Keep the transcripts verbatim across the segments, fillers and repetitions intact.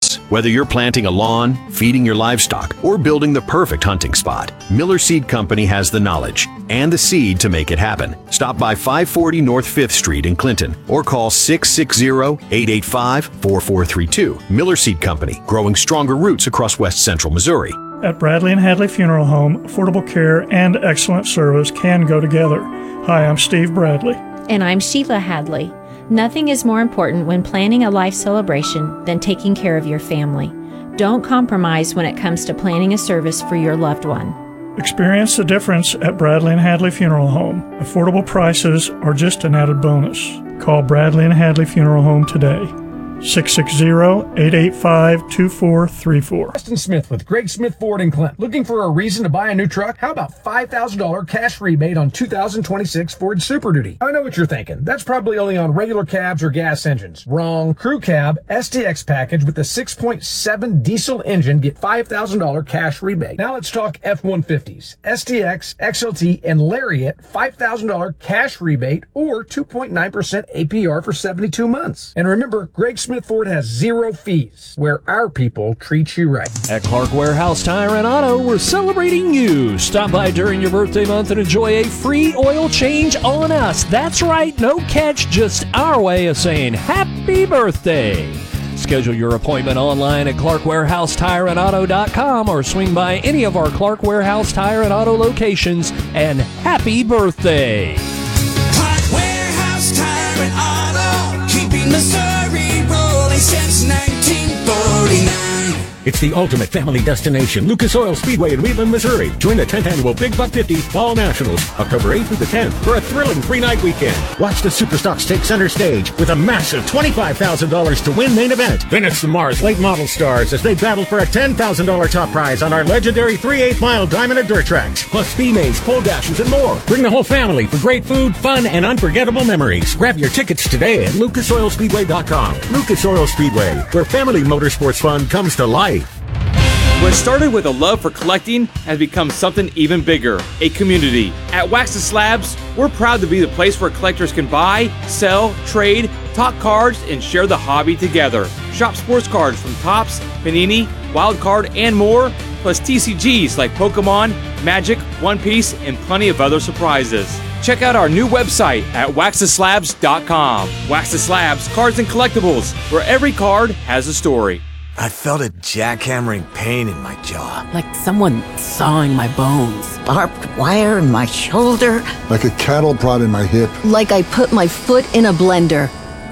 success. Whether you're planting a lawn, feeding your livestock, or building the perfect hunting spot, Miller Seed Company has the knowledge and the seed to make it happen. Stop by five forty North fifth Street in Clinton or call six six zero, eight eight five, four four three two. Miller Seed Company, growing stronger roots across west central Missouri. At Bradley and Hadley Funeral Home, affordable care and excellent service can go together. Hi, I'm Steve Bradley. And I'm Sheila Hadley. Nothing is more important when planning a life celebration than taking care of your family. Don't compromise when it comes to planning a service for your loved one. Experience the difference at Bradley and Hadley Funeral Home. Affordable prices are just an added bonus. Call Bradley and Hadley Funeral Home today. six six zero, eight eight five, two four three four. Justin Smith with Greg Smith Ford in Clinton. Looking for a reason to buy a new truck? How about five thousand dollars cash rebate on two thousand twenty-six Ford Super Duty? I know what you're thinking. That's probably only on regular cabs or gas engines. Wrong. Crew Cab S T X package with the six point seven diesel engine get five thousand dollars cash rebate. Now let's talk F one fifties. S T X, X L T, and Lariat five thousand dollars cash rebate or two point nine percent A P R for seventy-two months. And remember, Greg Smith Ford has zero fees, where our people treat you right. At Clark Warehouse Tire and Auto, we're celebrating you. Stop by during your birthday month and enjoy a free oil change on us. That's right, no catch, just our way of saying happy birthday. Schedule your appointment online at clark warehouse tire and auto dot com or swing by any of our Clark Warehouse Tire and Auto locations, and happy birthday. Clark Warehouse Tire and Auto, keeping Missouri rolling since nineteen forty-nine. It's the ultimate family destination, Lucas Oil Speedway in Wheatland, Missouri. Join the tenth Annual Big Buck fifty Fall Nationals, October eighth through the tenth, for a thrilling three-night weekend. Watch the Superstocks take center stage with a massive twenty-five thousand dollars to win main event. Then it's the Mars Late Model Stars as they battle for a ten thousand dollars top prize on our legendary three eighths mile diamond and dirt tracks, plus speed mains, pole dashes, and more. Bring the whole family for great food, fun, and unforgettable memories. Grab your tickets today at lucas oil speedway dot com. Lucas Oil Speedway, where family motorsports fun comes to life. What started with a love for collecting has become something even bigger, a community. At Wax the Slabs, we're proud to be the place where collectors can buy, sell, trade, talk cards, and share the hobby together. Shop sports cards from Topps, Panini, Wild Card, and more, plus T C Gs like Pokemon, Magic, One Piece, and plenty of other surprises. Check out our new website at wax the slabs dot com. Wax the Slabs, cards and collectibles, where every card has a story. I felt a jackhammering pain in my jaw. Like someone sawing my bones. Barbed wire in my shoulder. Like a cattle prod in my hip. Like I put my foot in a blender.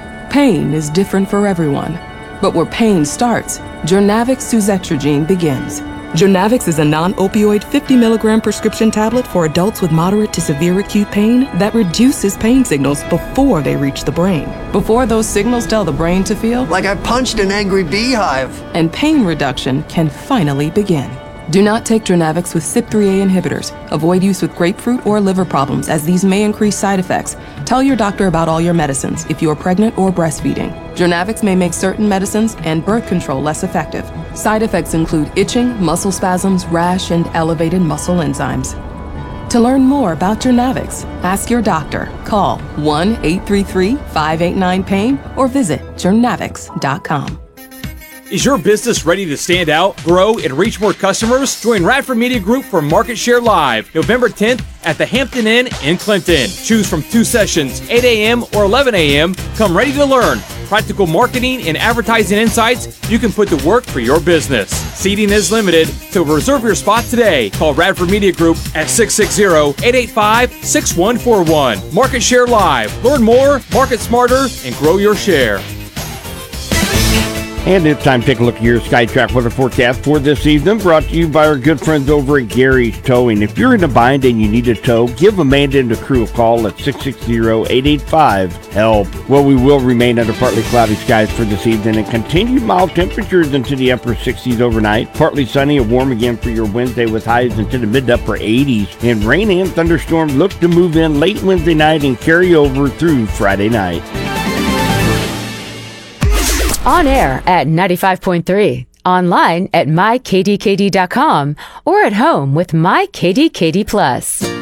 Pain is different for everyone. But where pain starts, Journavx Suzetrigine begins. Journavx is a non-opioid fifty milligram prescription tablet for adults with moderate to severe acute pain that reduces pain signals before they reach the brain. Before those signals tell the brain to feel like I punched an angry beehive. And pain reduction can finally begin. Do not take Journavx with C Y P three A inhibitors. Avoid use with grapefruit or liver problems, as these may increase side effects. Tell your doctor about all your medicines if you are pregnant or breastfeeding. Journavx may make certain medicines and birth control less effective. Side effects include itching, muscle spasms, rash, and elevated muscle enzymes. To learn more about Journavx, ask your doctor. Call one eight three three, five eight nine, pain or visit journavx dot com. Is your business ready to stand out, grow, and reach more customers? Join Radford Media Group for Market Share Live, November tenth at the Hampton Inn in Clinton. Choose from two sessions, eight a.m. or eleven a.m. Come ready to learn practical marketing and advertising insights you can put to work for your business. Seating is limited, so reserve your spot today. Call Radford Media Group at six six zero, eight eight five, six one four one. Market Share Live. Learn more, market smarter, and grow your share. And it's time to take a look at your SkyTrack weather forecast for this evening, brought to you by our good friends over at Gary's Towing. If you're in a bind and you need a tow, give Amanda and the crew a call at six six zero, eight eight five, HELP. Well, we will remain under partly cloudy skies for this evening and continued mild temperatures into the upper sixties overnight. Partly sunny and warm again for your Wednesday with highs into the mid to upper eighties. And rain and thunderstorms look to move in late Wednesday night and carry over through Friday night. On air at ninety-five point three, online at my k d k d dot com, or at home with My K D K D Plus.